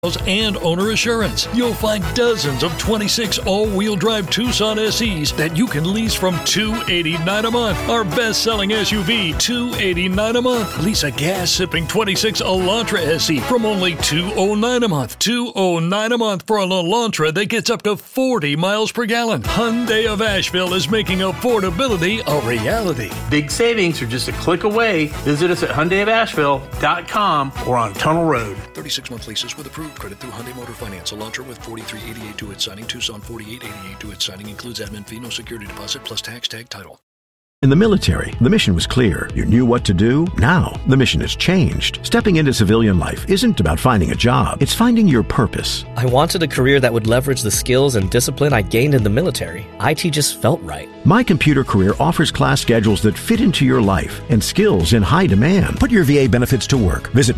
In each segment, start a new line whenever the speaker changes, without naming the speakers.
and owner assurance. You'll find dozens of 26 all-wheel drive Tucson SEs that you can lease from $289 a month. Our best-selling SUV, $289 a month. Lease a gas-sipping 26 Elantra SE from only $209 a month. $209 a month for an Elantra that gets up to 40 miles per gallon. Hyundai of Asheville is making affordability a reality.
Big savings are just a click away. Visit us at HyundaiofAsheville.com or on Tunnel Road.
36-month leases with approved credit through Hyundai Motor Finance. Elantra with $43.88 due at signing. Tucson $48.88 due at signing. Includes admin fee, no security deposit, plus tax tag title.
In the military, the mission was clear. You knew what to do. Now, the mission has changed. Stepping into civilian life isn't about finding a job. It's finding your purpose.
I wanted a career that would leverage the skills and discipline I gained in the military. IT just felt right.
My Computer Career offers class schedules that fit into your life and skills in high demand. Put your VA benefits to work. Visit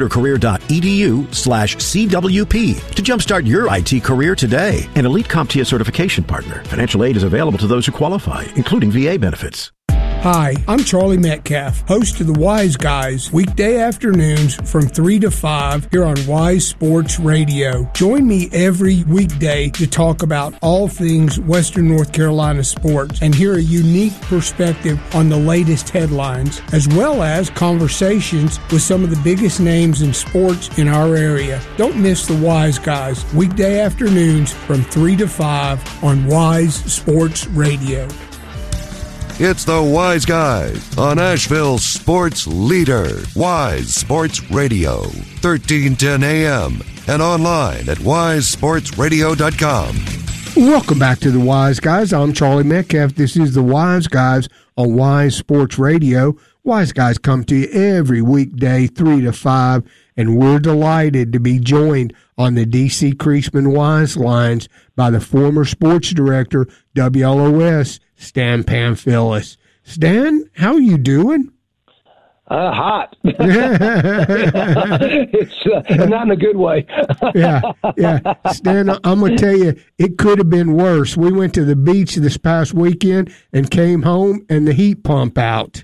mycomputercareer.edu/CWP to jumpstart your IT career today. An elite CompTIA certification partner. Financial aid is available to those who qualify, including VA benefits.
Hi, I'm Charlie Metcalf, host of The Wise Guys, weekday afternoons from 3 to 5 here on Wise Sports Radio. Join me every weekday to talk about all things Western North Carolina sports and hear a unique perspective on the latest headlines, as well as conversations with some of the biggest names in sports in our area. Don't miss The Wise Guys, weekday afternoons from 3 to 5 on Wise Sports Radio.
It's the Wise Guys on Asheville's sports leader, Wise Sports Radio, 1310 AM, and online at wisesportsradio.com.
Welcome back to the Wise Guys. I'm Charlie Metcalf. This is the Wise Guys on Wise Sports Radio. Wise Guys come to you every weekday, 3 to 5, and we're delighted to be joined on the D.C. Creasman Wise lines by the former sports director, WLOS, Stan Pamphilus. Stan, how are you doing?
Hot. It's not in a good way.
Yeah. Stan, I'm going to tell you, it could have been worse. We went to the beach this past weekend and came home, and the heat pump out.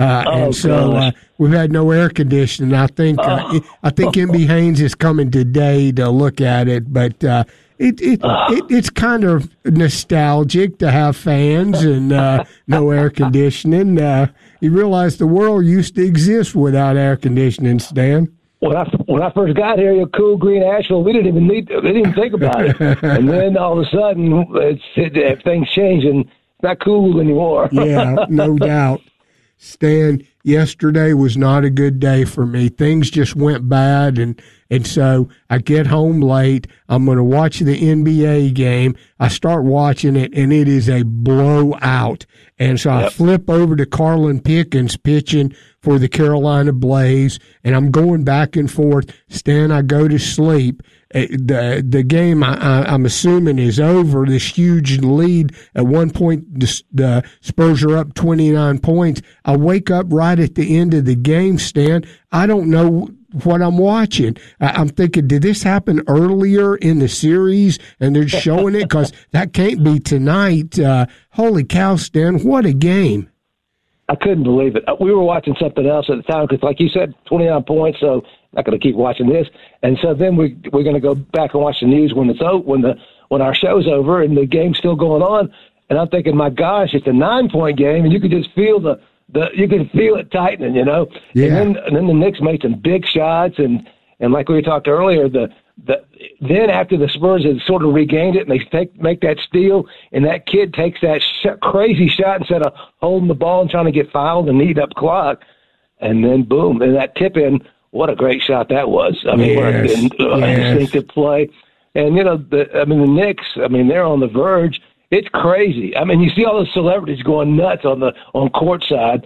We've had no air conditioning. I think MB Haynes is coming today to look at it, but it's kind of nostalgic to have fans and no air conditioning. You realize the world used to exist without air conditioning, Stan.
When I first got here, cool green Asheville, we didn't even think about it. And then all of a sudden, things change and it's not cool anymore.
Yeah, no doubt. Stan, yesterday was not a good day for me. Things just went bad, and so I get home late. I'm going to watch the NBA game. I start watching it, and it is a blowout. And so I flip over to Carlin Pickens pitching for the Carolina Blaze, and I'm going back and forth. Stan, I go to sleep. The game, I'm assuming, is over. This huge lead. At one point, the Spurs are up 29 points. I wake up right at the end of the game, Stan. I don't know what I'm watching. I'm thinking, did this happen earlier in the series and they're showing it? Because that can't be tonight. Holy cow, Stan, what a game.
I couldn't believe it. We were watching something else at the time because, like you said, 29 points, so not going to keep watching this. And so then we're going to go back and watch the news when our show's over and the game's still going on. And I'm thinking, my gosh, it's a 9-point game, and you could just feel you can feel it tightening, you know.
Yeah.
And then the Knicks made some big shots, and like we talked earlier, then after the Spurs had sort of regained it, and they make that steal, and that kid takes that crazy shot instead of holding the ball and trying to get fouled and eat up clock, and then boom, and that tip in. What a great shot that was! I mean, what an instinctive play, and the Knicks. I mean, they're on the verge. It's crazy. I mean, you see all those celebrities going nuts on courtside.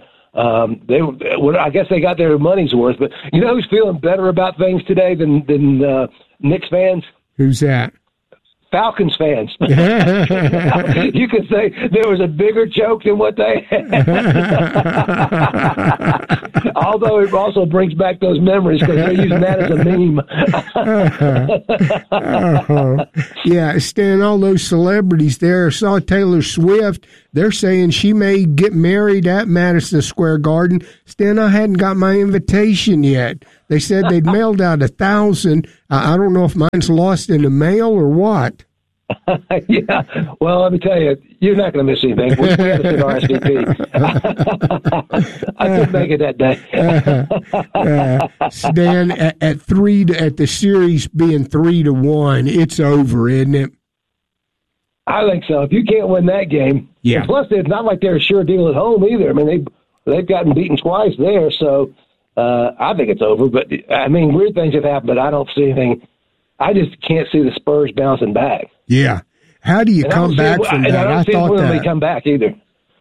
I guess they got their money's worth. But you know who's feeling better about things today than Knicks fans?
Who's that?
Falcons fans. You could say there was a bigger joke than what they had. Although it also brings back those memories because they're using that as a meme.
Yeah, Stan, all those celebrities there. I saw Taylor Swift. they're saying she may get married at Madison Square Garden. Stan, I hadn't got my invitation yet. They said they'd mailed out 1,000. I don't know if mine's lost in the mail or what.
Yeah. Well, let me tell you, you're not going to miss anything. We had an RSVP. I couldn't make it that day.
Stan, at the series being 3-1, it's over, isn't it?
I think so. If you can't win that game,
yeah.
Plus it's not like they're a sure deal at home either. I mean, they've gotten beaten twice there, so I think it's over. But I mean, weird things have happened, but I don't see anything. I just can't see the Spurs bouncing back.
Yeah. How do you come back from that?
I don't see them when they come back either.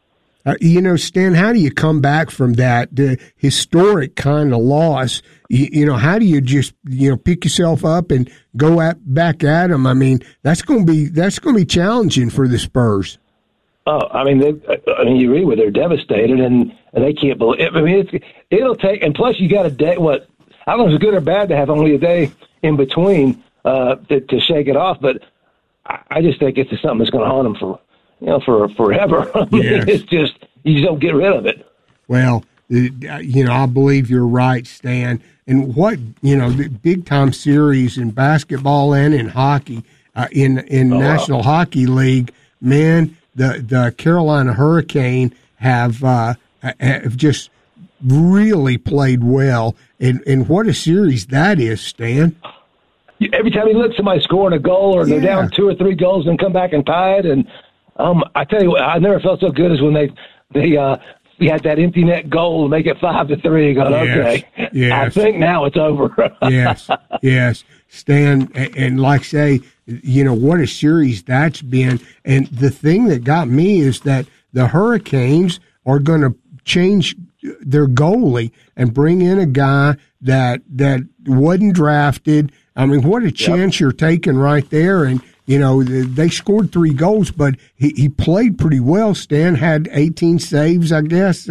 Stan, how do you come back from that historic kind of loss? How do you just pick yourself up and go back at them? I mean, that's going to be challenging for the Spurs.
Oh, I mean, you read where they're devastated and they can't believe. I mean, it'll take, and plus you got a day. What I don't know if it's good or bad to have only a day in between to shake it off, but I just think it's something that's going to haunt them for forever. I mean,
yes.
It's just you just don't get rid of it.
Well, I believe you're right, Stan. And what the big time series in basketball and in hockey, in National Hockey League, man, the Carolina Hurricane have just really played well. And what a series that is, Stan.
Every time you look, somebody scoring a goal or they're down 2 or 3 goals and come back and tie it. And I tell you what, I never felt so good as when they had that empty net goal to make it 5-3. Going, okay,
yes.
I think now it's over.
yes, Stan, and like say, what a series that's been. And the thing that got me is that the Hurricanes are going to change their goalie and bring in a guy that wasn't drafted. I mean, what a chance you're taking right there. And, they scored 3 goals, but he played pretty well. Stan had 18 saves, I guess.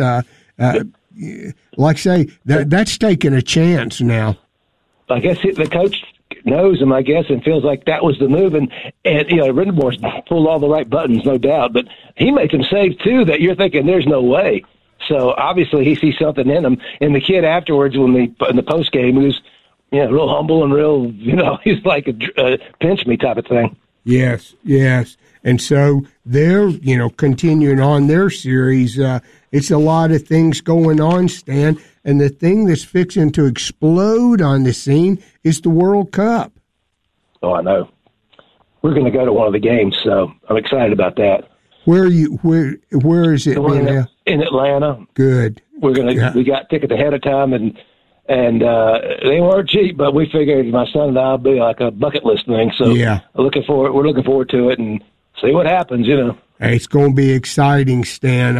Like say, that's taking a chance now.
I guess the coach knows him, I guess, and feels like that was the move. And Rindenborg's pulled all the right buttons, no doubt. But he made some saves, too, that you're thinking there's no way. So, obviously, he sees something in him. And the kid afterwards, in the postgame, he was real humble and real, he's like a pinch me type of thing. Yes.
And so they're, continuing on their series. It's a lot of things going on, Stan. And the thing that's fixing to explode on the scene is the World Cup.
Oh, I know. We're going to go to one of the games, so I'm excited about that.
Where is it?
In Atlanta.
Good.
We got tickets ahead of time, and they weren't cheap, but we figured my son and I'll be like a bucket list thing. So we're looking forward to it and see what happens.
It's going to be exciting, Stan.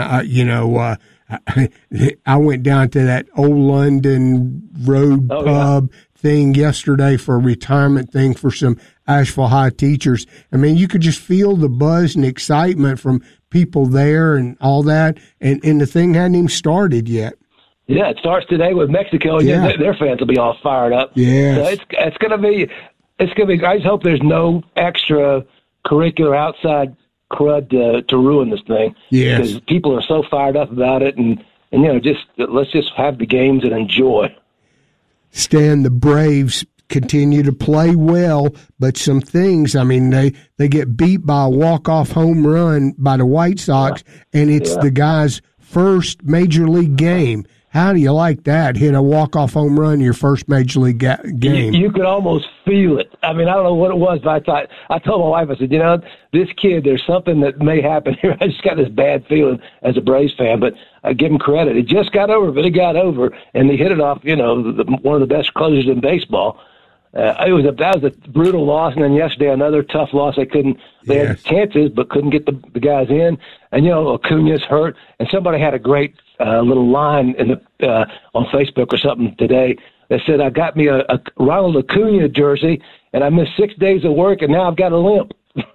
I went down to that old London Road pub thing yesterday for a retirement thing for some Asheville High teachers. I mean, you could just feel the buzz and excitement from people there and all that, and the thing hadn't even started yet.
Yeah, it starts today with Mexico, and their fans will be all fired up.
Yeah,
so it's going to be. I just hope there's no extra curricular outside crud to ruin this thing.
Yes,
because people are so fired up about it, and let's just have the games and enjoy.
Stan, the Braves continue to play well, but some things. I mean, they get beat by a walk-off home run by the White Sox, and it's the guy's first major league game. How do you like that? Hit a walk-off home run in your first major league game.
You could almost feel it. I mean, I don't know what it was, but I told my wife, I said, this kid, there's something that may happen here. I just got this bad feeling as a Braves fan, but I give him credit. It just got over, but it got over, and they hit it off, one of the best closers in baseball. That was a brutal loss, and then yesterday another tough loss. They had chances, but couldn't get the guys in. And Acuna's hurt, and somebody had a great little line on Facebook or something today that said, "I got me a Ronald Acuna jersey, and I missed 6 days of work, and now I've got a limp."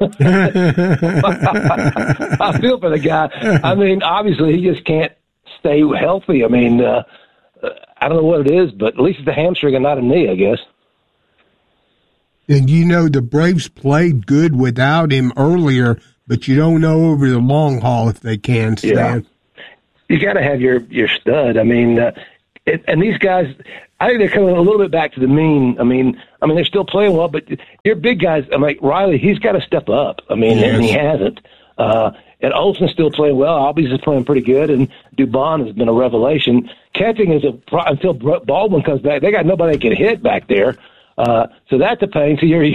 I feel for the guy. I mean, obviously he just can't stay healthy. I mean, I don't know what it is, but at least it's a hamstring and not a knee, I guess.
And the Braves played good without him earlier, but you don't know over the long haul if they can, Stan.
Yeah. You got to have your stud. I mean, and these guys, I think they're coming a little bit back to the mean. I mean, they're still playing well, but your big guys, I'm like Riley, he's got to step up. I mean, and he hasn't. And Olsen's still playing well. Albies is playing pretty good, and Dubon has been a revelation. Catching is until Baldwin comes back. They got nobody that can hit back there, so that's a pain. So you're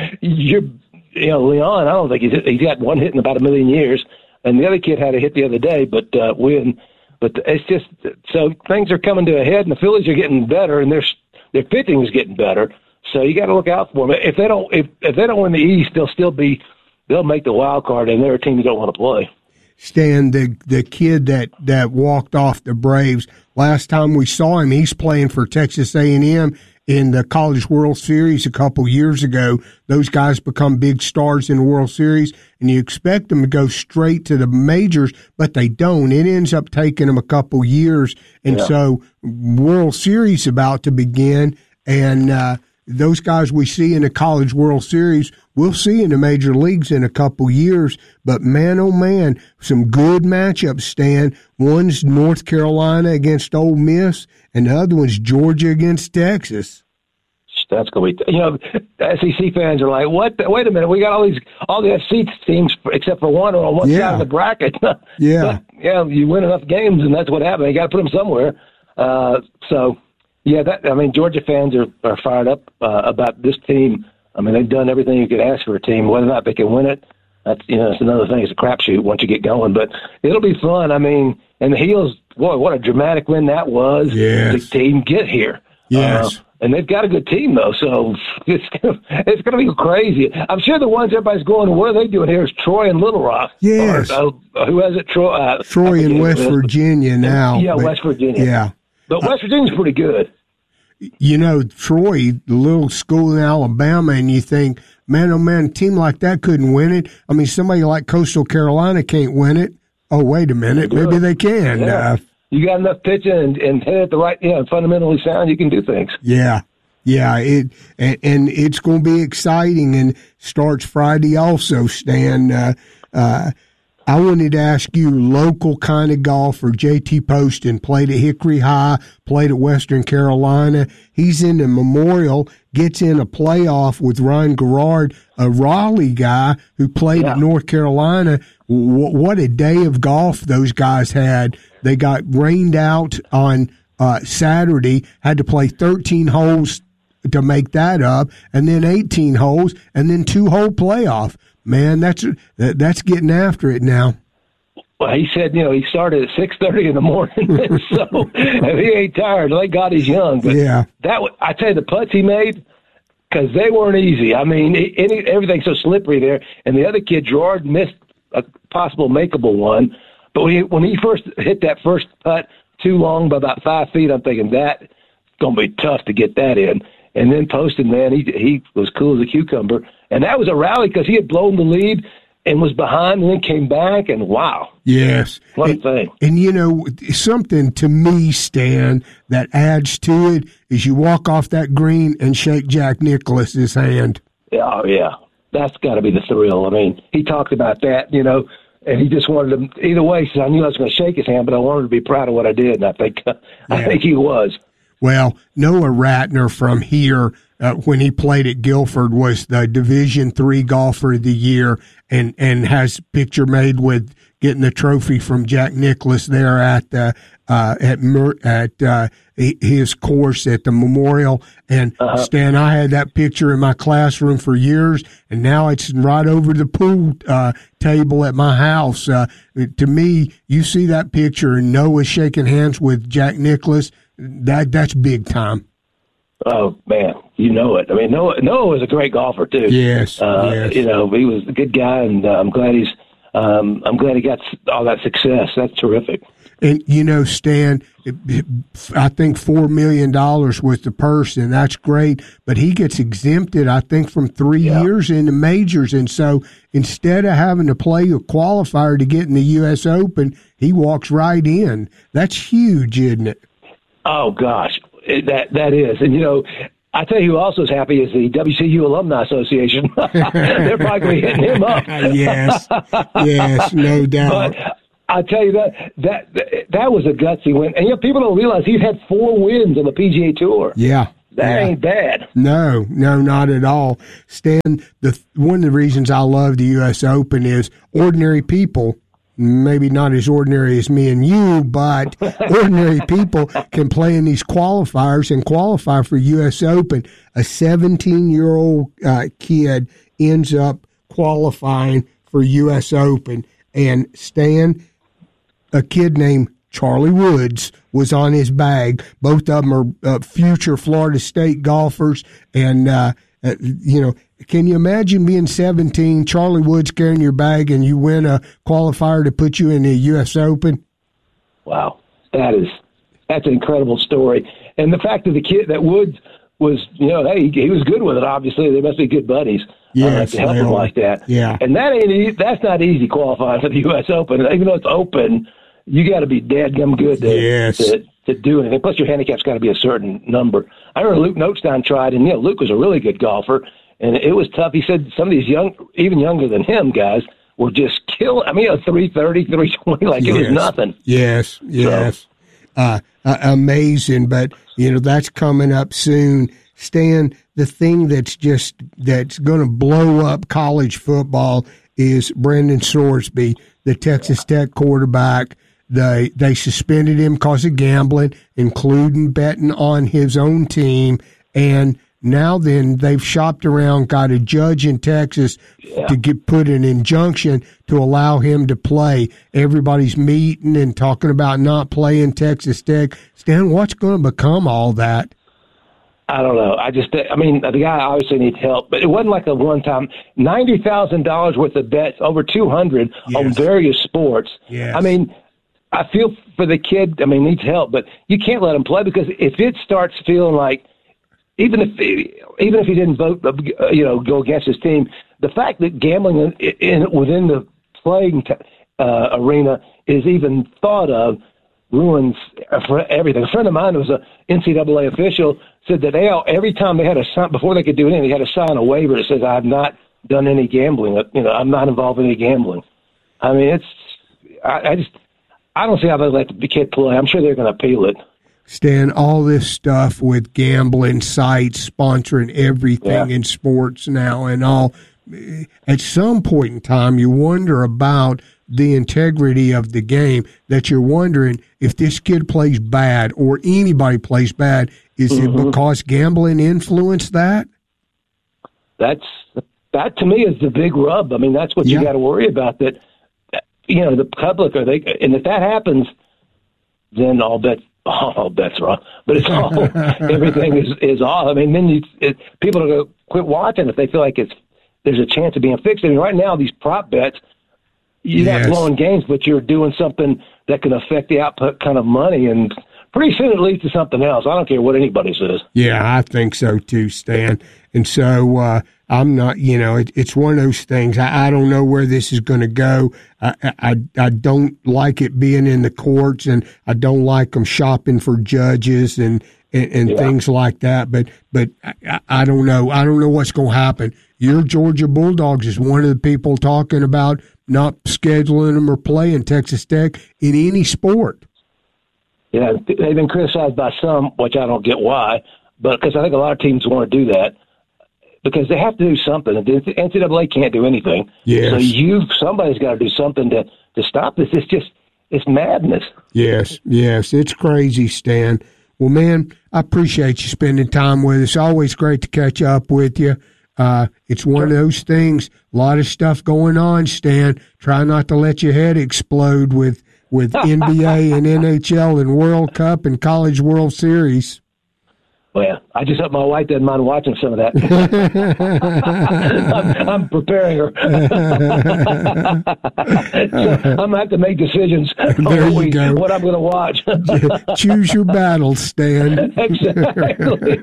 Leon. I don't think he's got one hit in about 1 million years, and the other kid had a hit the other day, but it's just so things are coming to a head, and the Phillies are getting better, and their pitching is getting better. So you got to look out for them. If they don't win the East, they'll make the wild card, and they're a team you don't want to play.
Stan, the kid that walked off the Braves, last time we saw him, he's playing for Texas A&M in the College World Series a couple years ago. Those guys become big stars in the World Series, and you expect them to go straight to the majors, but they don't. It ends up taking them a couple years, and so World Series about to begin, and those guys we see in the College World Series, we'll see in the major leagues in a couple years. But man, oh man, some good matchups, Stan. One's North Carolina against Ole Miss, and the other one's Georgia against Texas.
That's going to be, SEC fans are like, what? Wait a minute, we got all the SEC teams except for one are on one side of the bracket.
Yeah.
You win enough games, and that's what happened. You got to put them somewhere. Georgia fans are fired up about this team. I mean, they've done everything you could ask for a team. Whether or not they can win it, that's another thing. It's a crapshoot once you get going, but it'll be fun. I mean, and the Heels, boy, what a dramatic win that was.
Yes.
The team get here.
Yes.
And they've got a good team, though, so it's gonna be crazy. I'm sure the ones everybody's going, what are they doing here is Troy and Little Rock.
Yes.
Who has it?
Troy in West Virginia now.
Yeah, West Virginia.
Yeah.
But West Virginia's pretty good.
Troy, the little school in Alabama, and you think, man, oh man, a team like that couldn't win it. I mean, somebody like Coastal Carolina can't win it. Oh, wait a minute, maybe they can.
Yeah. You got enough pitching and hit it the right, fundamentally sound, you can do things. Yeah.
And it's going to be exciting, and starts Friday also, Stan. I wanted to ask you, local kind of golfer, JT Poston, played at Hickory High, played at Western Carolina. He's in the Memorial, gets in a playoff with Ryan Garrard, a Raleigh guy who played at North Carolina. What a day of golf those guys had. They got rained out on Saturday, had to play 13 holes to make that up, and then 18 holes, and then 2-hole playoff. Man, that's getting after it now.
Well, he said, he started at 6:30 in the morning, so if he ain't tired, thank God he's young. But I tell you, the putts he made, because they weren't easy. I mean, everything's so slippery there. And the other kid, Gerard, missed a possible makeable one. But when he first hit that first putt too long by about 5 feet, I'm thinking that's going to be tough to get that in. And then Poston, man, he was cool as a cucumber. And that was a rally because he had blown the lead and was behind and then came back, and wow.
Yes.
What a thing.
And, something to me, Stan, that adds to it is you walk off that green and shake Jack Nicklaus's hand.
Oh, yeah. That's got to be the thrill. I mean, he talked about that, and he just wanted to, either way, he said, I knew I was going to shake his hand, but I wanted to be proud of what I did, and I think he was. Well,
Noah Ratner from here, when he played at Guilford, was the Division III Golfer of the Year, and has a picture made with getting the trophy from Jack Nicklaus there at his course at the Memorial. And Stan, I had that picture in my classroom for years, and now it's right over the pool table at my house. To me, you see that picture and Noah shaking hands with Jack Nicklaus. That's big time.
Oh man, you know it. I mean, Noah was a great golfer too.
Yes,
yes. He was a good guy, and I'm glad he got all that success. That's terrific.
And Stan, I think $4 million was the purse, and that's great. But he gets exempted, I think, from 3 years in the majors, and so instead of having to play a qualifier to get in the U.S. Open, he walks right in. That's huge, isn't it?
Oh gosh, that is, and I tell you who also is happy is the WCU Alumni Association. They're probably hitting him up.
yes, no doubt.
But I tell you that was a gutsy win, and people don't realize he's had 4 wins on the PGA Tour.
Yeah.
That ain't bad.
No, not at all. Stan, one of the reasons I love the U.S. Open is ordinary people, maybe not as ordinary as me and you, but ordinary people can play in these qualifiers and qualify for U.S. Open. A 17-year-old kid ends up qualifying for U.S. Open. And Stan, a kid named Charlie Woods was on his bag. Both of them are future Florida State golfers. And, can you imagine being 17, Charlie Woods carrying your bag, and you win a qualifier to put you in the U.S. Open?
Wow. That's an incredible story. And the fact that that Woods was, hey, he was good with it, obviously. They must be good buddies.
Yes,
to help him like that.
Yeah.
And that's not easy qualifying for the U.S. Open. Even though it's open, you got to be dadgum good to do anything. Plus, your handicap's got to be a certain number. I remember Luke Notestein tried, and Luke was a really good golfer, and it was tough. He said some of these even younger than him guys were just killing. 330, 320, like it was nothing.
Yes. Amazing, but that's coming up soon. Stan, the thing that's going to blow up college football is Brendan Sorsby, the Texas Tech quarterback. They suspended him because of gambling, including betting on his own team. And now then they've shopped around, got a judge in Texas to put an injunction to allow him to play. Everybody's meeting and talking about not playing Texas Tech. Stan, what's going to become all that?
I don't know. The guy obviously needs help, but it wasn't like a one-time $90,000 worth of bets, over 200 on various sports.
Yes.
I feel for the kid. Needs help, but you can't let him play, because if it starts feeling like, even if he didn't vote, go against his team, the fact that gambling within the playing arena is even thought of ruins for everything. A friend of mine who was an NCAA official said that every time they had to sign, before they could do anything, they had to sign a waiver that says, "I've not done any gambling. I'm not involved in any gambling." I don't see how they let the kid play. I'm sure they're going to appeal it.
Stan, all this stuff with gambling sites sponsoring everything in sports now and all, at some point in time, you wonder about the integrity of the game, that you're wondering if this kid plays bad or anybody plays bad, is it because gambling influenced that? That to me is the big rub. That's what you got to worry about, that, the public, and if that happens, then all bets are off. But it's all, everything is off. Then people are going to quit watching if they feel like there's a chance of being fixed. Right now, these prop bets, you're not blowing games, but you're doing something that can affect the output kind of money, and pretty soon it leads to something else. I don't care what anybody says. Yeah, I think so too, Stan. And so I'm not, it's one of those things. I don't know where this is going to go. I don't like it being in the courts, and I don't like them shopping for judges and things like that. But I don't know. I don't know what's going to happen. Your Georgia Bulldogs is one of the people talking about not scheduling them or playing Texas Tech in any sport. Yeah, they've been criticized by some, which I don't get why, but because I think a lot of teams want to do that, because they have to do something. The NCAA can't do anything. Yes. So somebody's got to do something to stop this. It's madness. Yes, it's crazy, Stan. Well, man, I appreciate you spending time with us. Always great to catch up with you. It's one of those things, a lot of stuff going on, Stan. Try not to let your head explode with NBA and NHL and World Cup and College World Series. Well, I just hope my wife doesn't mind watching some of that. I'm preparing her. So I'm going to have to make decisions on what I'm going to watch. Choose your battles, Stan. Exactly.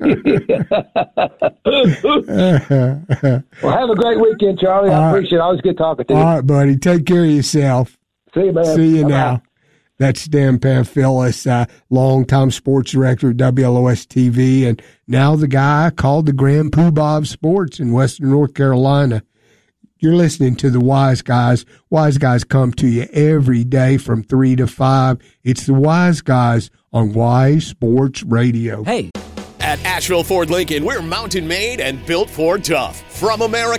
Well, have a great weekend, Charlie. I appreciate it. Always good talking to you. All right, buddy. Take care of yourself. See you, man. See you now. That's Dan Pamphilis, longtime sports director at WLOS TV, and now the guy called the Grand Poobah of sports in Western North Carolina. You're listening to the Wise Guys. Wise Guys come to you every day from 3 to 5. It's the Wise Guys on Wise Sports Radio.
Hey.
At Asheville Ford Lincoln, we're mountain made and built Ford tough. From America